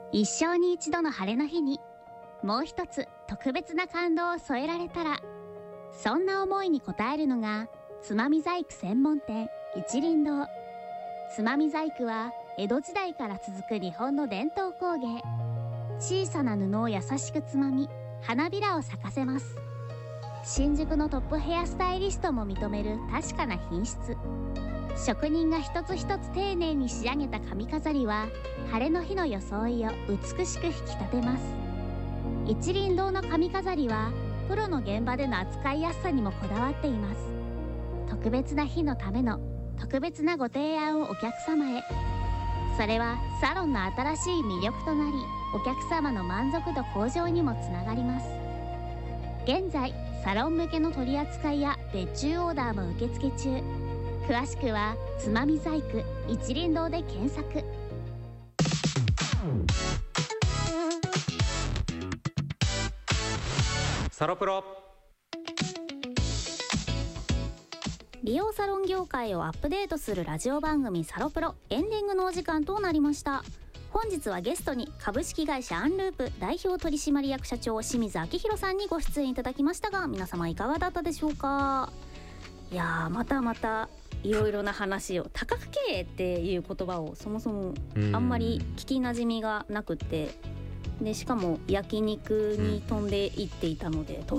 一生に一度の晴れの日にもう一つ特別な感動を添えられたら、そんな思いに応えるのがつまみ細工専門店一輪堂。つまみ細工は江戸時代から続く日本の伝統工芸。小さな布を優しくつまみ花びらを咲かせます。新宿のトップヘアスタイリストも認める確かな品質。職人が一つ一つ丁寧に仕上げた髪飾りは晴れの日の装いを美しく引き立てます。一輪堂の髪飾りはプロの現場での扱いやすさにもこだわっています。特別な日のための特別なご提案をお客様へ。それはサロンの新しい魅力となり、お客様の満足度向上にもつながります。現在サロン向けの取り扱いや別注オーダーも受付中。詳しくはつまみ細工一輪堂で検索。 サロプロ。 美容サロン業界をアップデートするラジオ番組サロプロ、エンディングのお時間となりました。本日はゲストに株式会社アンループ代表取締役社長清水明宏さんにご出演いただきましたが、皆様いかがだったでしょうか。いやー、またいろいろな話を、多角経営っていう言葉をそもそもあんまり聞きなじみがなくて、でしかも焼肉に飛んでいっていたので、って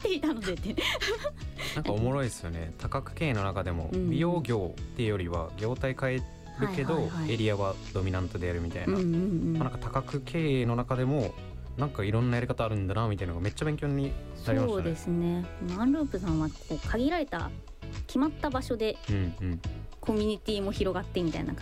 なんかおもろいですよね。多角経営の中でも美容業っていうよりは業態変えるけど、エリアはドミナントでやるみたいな、なんか多角経営の中でもなんかいろんなやり方あるんだなみたいなのがめっちゃ勉強になりましたね。 そうですね。アンループさんはこう限られた決まった場所でコミュニティも広がってみたいな